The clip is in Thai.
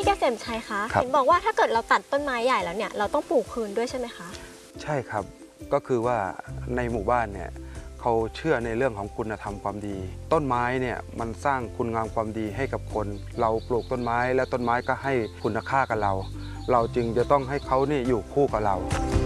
เกษมชัยคะเห็นบอกว่าถ้าเกิดเราตัดต้นไม้ใหญ่แล้วเนี่ยเราต้องปลูกคืนด้วยใช่ไหมคะใช่ครับก็คือว่าในหมู่บ้านเนี่ยเขาเชื่อในเรื่องของคุณธรรมความดีต้นไม้เนี่ยมันสร้างคุณงามความดีให้กับคนเราปลูกต้นไม้และต้นไม้ก็ให้คุณค่ากับเราจึงจะต้องให้เขานี่อยู่คู่กับเรา